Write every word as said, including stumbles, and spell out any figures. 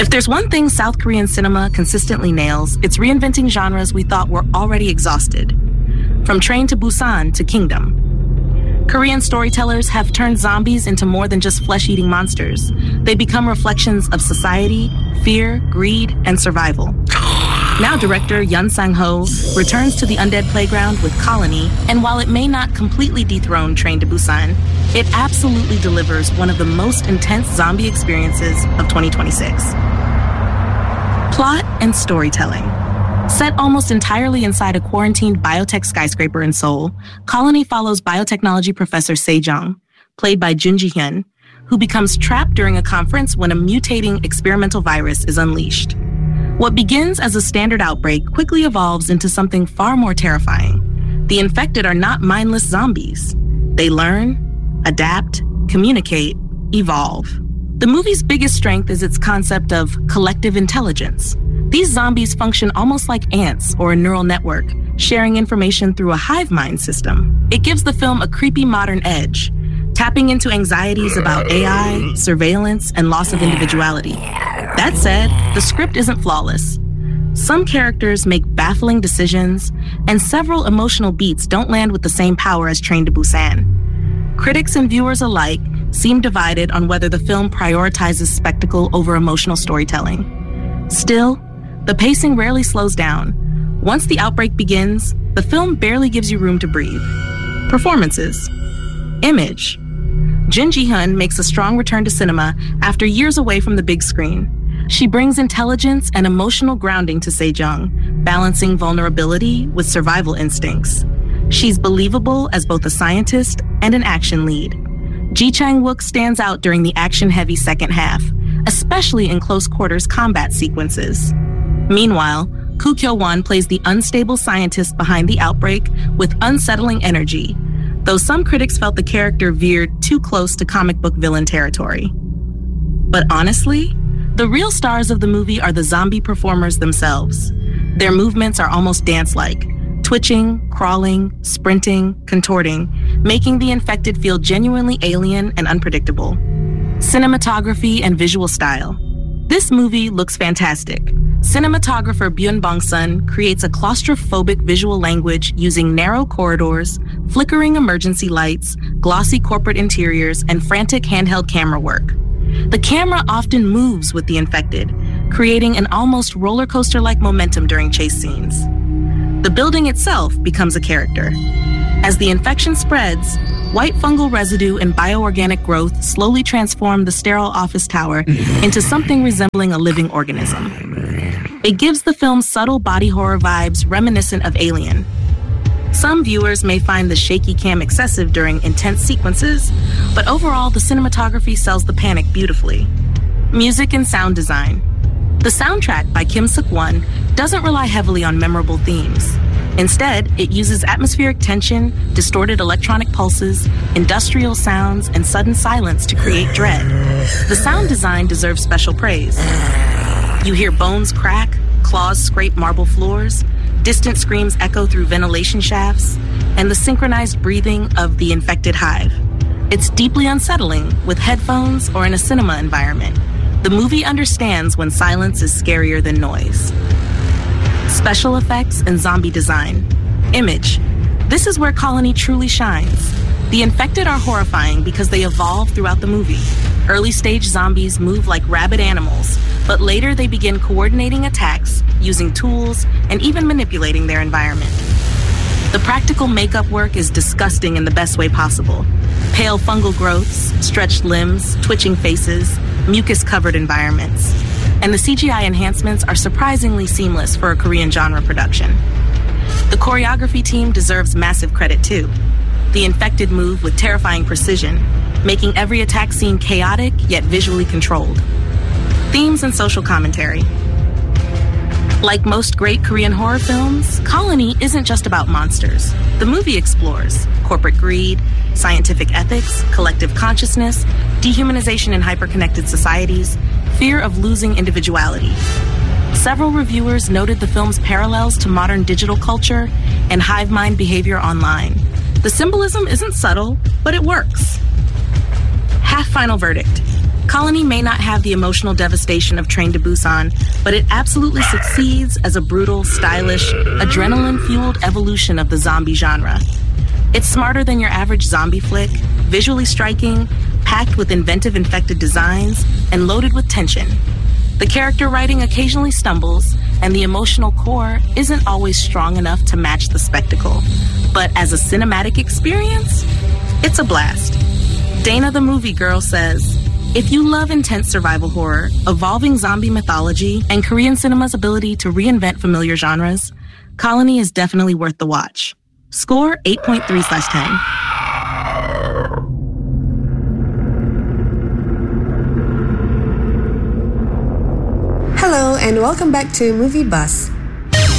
If there's one thing South Korean cinema consistently nails, it's reinventing genres we thought were already exhausted. From Train to Busan to Kingdom. Korean storytellers have turned zombies into more than just flesh-eating monsters. They become reflections of society, fear, greed, and survival. Now director Yun Sang-ho returns to the undead playground with Colony, and while it may not completely dethrone Train to Busan, it absolutely delivers one of the most intense zombie experiences of twenty twenty-six. Plot and storytelling. Set almost entirely inside a quarantined biotech skyscraper in Seoul, Colony follows biotechnology professor Se-jung, played by Jun Ji-hyun, who becomes trapped during a conference when a mutating experimental virus is unleashed. What begins as a standard outbreak quickly evolves into something far more terrifying. The infected are not mindless zombies. They learn, adapt, communicate, evolve. The movie's biggest strength is its concept of collective intelligence. These zombies function almost like ants or a neural network, sharing information through a hive mind system. It gives the film a creepy modern edge, tapping into anxieties about A I, surveillance, and loss of individuality. That said, the script isn't flawless. Some characters make baffling decisions, and several emotional beats don't land with the same power as Train to Busan. Critics and viewers alike seem divided on whether the film prioritizes spectacle over emotional storytelling. Still, the pacing rarely slows down. Once the outbreak begins, the film barely gives you room to breathe. Performances. Image. Jun Ji-hyun makes a strong return to cinema after years away from the big screen. She brings intelligence and emotional grounding to Se-jung, balancing vulnerability with survival instincts. She's believable as both a scientist and an action lead. Ji Chang-wook stands out during the action-heavy second half, especially in close-quarters combat sequences. Meanwhile, Koo Kyo-won plays the unstable scientist behind the outbreak with unsettling energy, though some critics felt the character veered too close to comic book villain territory. But honestly, the real stars of the movie are the zombie performers themselves. Their movements are almost dance-like, twitching, crawling, sprinting, contorting, making the infected feel genuinely alien and unpredictable. Cinematography and visual style. This movie looks fantastic. Cinematographer Byun Bong-sun creates a claustrophobic visual language using narrow corridors, flickering emergency lights, glossy corporate interiors, and frantic handheld camera work. The camera often moves with the infected, creating an almost roller coaster-like momentum during chase scenes. The building itself becomes a character. As the infection spreads, white fungal residue and bioorganic growth slowly transform the sterile office tower into something resembling a living organism. It gives the film subtle body horror vibes reminiscent of Alien. Some viewers may find the shaky cam excessive during intense sequences, but overall the cinematography sells the panic beautifully. Music and sound design. The soundtrack by Kim Seok-won doesn't rely heavily on memorable themes. Instead, it uses atmospheric tension, distorted electronic pulses, industrial sounds, and sudden silence to create dread. The sound design deserves special praise. You hear bones crack, claws scrape marble floors, distant screams echo through ventilation shafts, and the synchronized breathing of the infected hive. It's deeply unsettling with headphones or in a cinema environment. The movie understands when silence is scarier than noise. Special effects and zombie design. Image. This is where Colony truly shines. The infected are horrifying because they evolve throughout the movie. Early stage zombies move like rabid animals, but later they begin coordinating attacks, using tools, and even manipulating their environment. The practical makeup work is disgusting in the best way possible. Pale fungal growths, stretched limbs, twitching faces, mucus-covered environments. And the C G I enhancements are surprisingly seamless for a Korean genre production. The choreography team deserves massive credit too. The infected move with terrifying precision, making every attack scene chaotic yet visually controlled. Themes and social commentary. Like most great Korean horror films, Colony isn't just about monsters. The movie explores corporate greed, scientific ethics, collective consciousness, dehumanization in hyper-connected societies, fear of losing individuality. Several reviewers noted the film's parallels to modern digital culture and hive mind behavior online. The symbolism isn't subtle, but it works. Half final verdict. Colony may not have the emotional devastation of Train to Busan, but it absolutely succeeds as a brutal, stylish, adrenaline-fueled evolution of the zombie genre. It's smarter than your average zombie flick, visually striking, packed with inventive infected designs, and loaded with tension. The character writing occasionally stumbles, and the emotional core isn't always strong enough to match the spectacle. But as a cinematic experience, it's a blast. Dana the Movie Girl says, if you love intense survival horror, evolving zombie mythology, and Korean cinema's ability to reinvent familiar genres, Colony is definitely worth the watch. Score eight point three slash ten. Hello and welcome back to Movie Buzz.